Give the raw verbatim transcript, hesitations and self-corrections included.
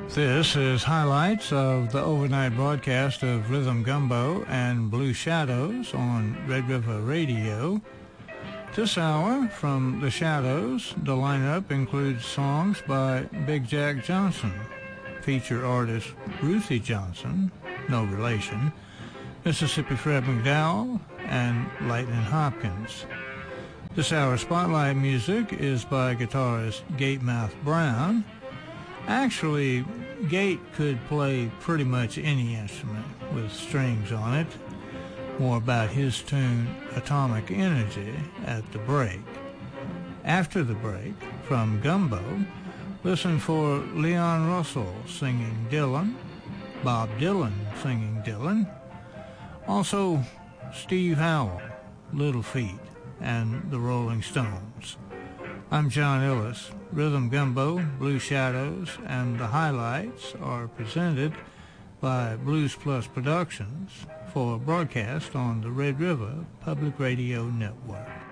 This is highlights of the overnight broadcast of Rhythm Gumbo and Blue Shadows on Red River Radio. This hour, from the Shadows, the lineup includes songs by Big Jack Johnson, feature artist Ruthie Johnson, no relation, Mississippi Fred McDowell, and Lightning Hopkins. This hour's spotlight music is by guitarist Gatemouth Brown. Actually, Gate could play pretty much any instrument with strings on it. More about his tune, Atomic Energy, at the break. After the break, from Gumbo, listen for Leon Russell singing Dylan, Bob Dylan singing Dylan, also Steve Howell, Little Feat, and the Rolling Stones. I'm John Ellis. Rhythm Gumbo, Blue Shadows, and the highlights are presented by Blues Plus Productions for broadcast on the Red River Public Radio Network.